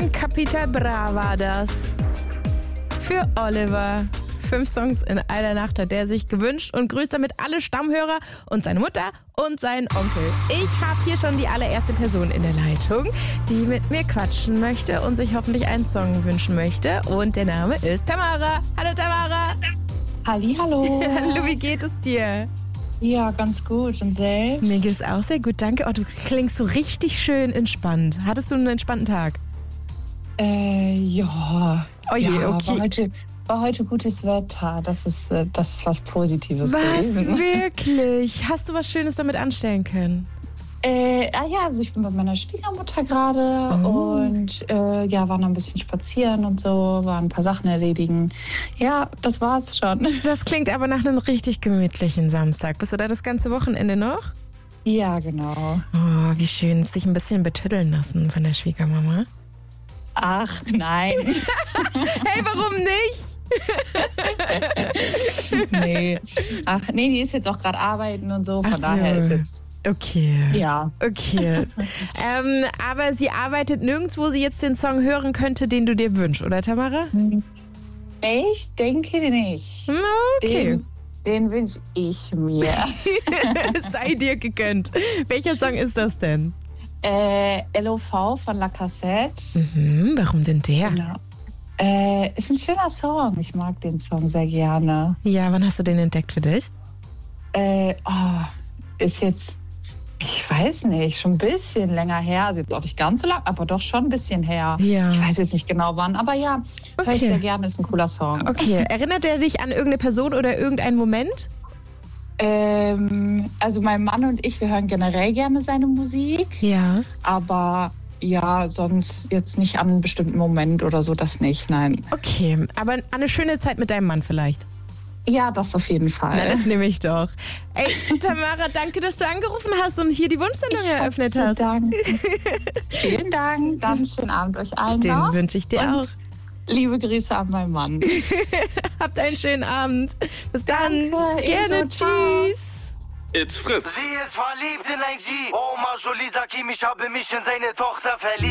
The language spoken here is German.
Capital Bra war das. Für Oliver. 5 Songs in einer Nacht hat er sich gewünscht und grüßt damit alle Stammhörer und seine Mutter und seinen Onkel. Ich habe hier schon die allererste Person in der Leitung, die mit mir quatschen möchte und sich hoffentlich einen Song wünschen möchte. Und der Name ist Tamara. Hallo Tamara. Hallihallo. Hallo, wie geht es dir? Ja, ganz gut. Und selbst? Mir geht's auch sehr gut, danke. Oh, du klingst so richtig schön entspannt. Hattest du einen entspannten Tag? Ja. Oh je, ja, okay. War heute gutes Wetter. Das ist was Positives Was, gewesen. wirklich? Hast du was Schönes damit anstellen können? Also ich bin bei meiner Schwiegermutter gerade und war noch ein bisschen spazieren und so, waren ein paar Sachen erledigen. Ja, das war's schon. Das klingt aber nach einem richtig gemütlichen Samstag. Bist du da das ganze Wochenende noch? Ja, genau. Oh, wie schön, sich ein bisschen betüddeln lassen von der Schwiegermama. Ach, nein. Hey, warum nicht? Nee. Ach, nee, die ist jetzt auch gerade arbeiten und so, von daher ist jetzt... Okay. Ja. Okay. Aber sie arbeitet nirgends, wo sie jetzt den Song hören könnte, den du dir wünschst, oder Tamara? Ich denke nicht. Okay. Den wünsche ich mir. Sei dir gegönnt. Welcher Song ist das denn? LOV von La Cassette. Warum denn der? Genau. Ist ein schöner Song. Ich mag den Song sehr gerne. Ja, wann hast du den entdeckt für dich? Ist jetzt, ich weiß nicht, schon ein bisschen länger her. Also jetzt auch nicht ganz so lang, aber doch schon ein bisschen her. Ja. Ich weiß jetzt nicht genau wann, aber ja, höre ich sehr gerne. Ist ein cooler Song. Okay. Erinnert er dich an irgendeine Person oder irgendeinen Moment? Also mein Mann und ich, wir hören generell gerne seine Musik. Ja. Aber ja, sonst jetzt nicht an einen bestimmten Moment oder so, das nicht, nein. Okay, aber an eine schöne Zeit mit deinem Mann vielleicht. Ja, das auf jeden Fall. Na, das nehme ich doch. Ey, Tamara, danke, dass du angerufen hast und hier die Wunschsendung eröffnet hast. Vielen Dank. Dann schönen Abend euch allen Den noch. wünsche ich dir und auch. Liebe Grüße an meinen Mann. Habt einen schönen Abend. Bis dann. Danke, Gerne. ebenso. Ciao. Tschüss. It's Fritz. Sie ist verliebt in ein G. Oma Jolie sagt ihm, ich habe mich in seine Tochter verliebt.